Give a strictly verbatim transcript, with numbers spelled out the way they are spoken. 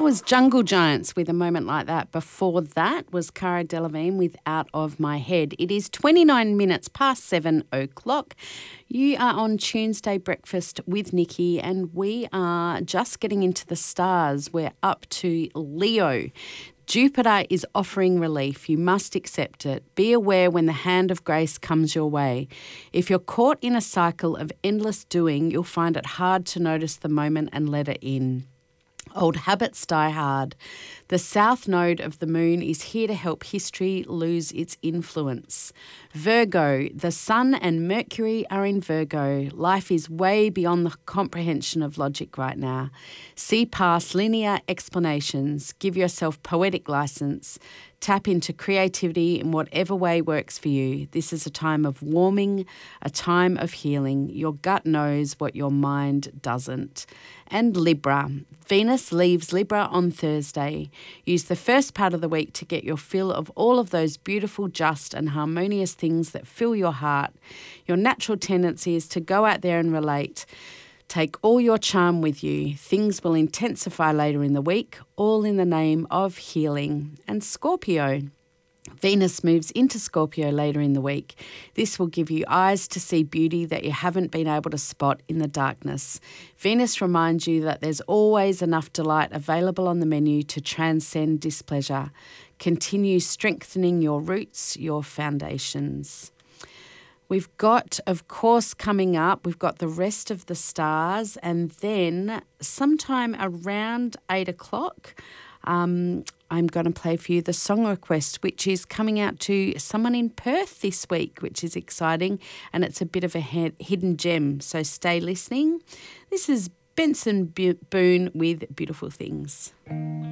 was Jungle Giants with A Moment Like That. Before that was Cara Delevingne with Out of My Head. It is twenty-nine minutes past seven o'clock. You are on Tuesday Breakfast with Nikki, and we are just getting into the stars. We're up to Leo. Jupiter is offering relief. You must accept it. Be aware when the hand of grace comes your way. If you're caught in a cycle of endless doing, you'll find it hard to notice the moment and let it in. Old habits die hard. The south node of the moon is here to help history lose its influence. Virgo, the sun and Mercury are in Virgo. Life is way beyond the comprehension of logic right now. See past linear explanations. Give yourself poetic license. Tap into creativity in whatever way works for you. This is a time of warming, a time of healing. Your gut knows what your mind doesn't. And Libra. Venus leaves Libra on Thursday. Use the first part of the week to get your fill of all of those beautiful, just and harmonious things that fill your heart. Your natural tendency is to go out there and relate. Take all your charm with you. Things will intensify later in the week, all in the name of healing. And Scorpio. Venus moves into Scorpio later in the week. This will give you eyes to see beauty that you haven't been able to spot in the darkness. Venus reminds you that there's always enough delight available on the menu to transcend displeasure. Continue strengthening your roots, your foundations. We've got, of course, coming up, we've got the rest of the stars, and then sometime around eight o'clock, um, I'm going to play for you the song request, which is coming out to someone in Perth this week, which is exciting, and it's a bit of a he- hidden gem, so stay listening. This is Benson B- Boone with Beautiful Things.